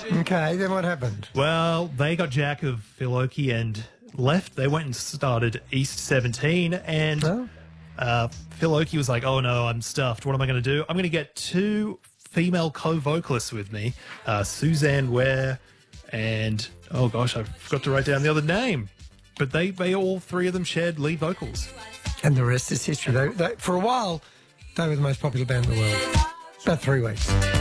Okay, then what happened? Well, they got jack of Phil Oakey and left. They went and started East 17, and Oh. Phil Oakey was like, oh no, I'm stuffed. What am I going to do? I'm going to get two female co-vocalists with me, Suzanne Ware and, oh gosh, I forgot to write down the other name. But they all three of them shared lead vocals. And the rest is history. For a while, they were the most popular band in the world. About 3 weeks.